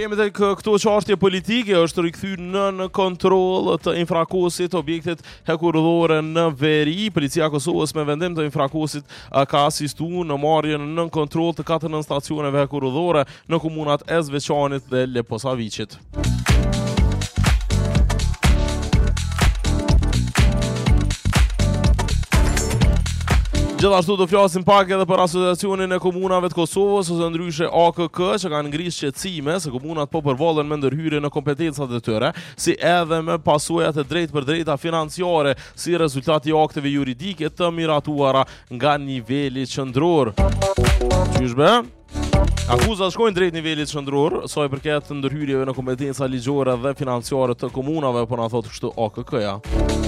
Jemi tek këto çështje politike, është rikthyer në kontroll të infrakosit objektet hekurudhore në veri. Policia e Kosovës me vendim të infrakosit ka asistuar në marrjen nën kontroll të 4 stacioneve hekurudhore në komunat e Zveçanit dhe Leposaviqit. Gjithashtu do flasim pak edhe për asociacionin e komunave të Kosovës ose ndryshe AKK që kanë ngrisë shqetësime se komunat po përballen me ndërhyrje në kompetencat e tyre, si edhe me pasojat e drejtpërdrejta financiare si rezultat i akteve juridike të miratuara nga niveli qendror. Qysh be? Akuzat shkojnë drejt nivelit qendror, sa i përket ndërhyrjeve në kompetenca ligjore dhe financiare të komunave, po na thotë kështu AKK-ja.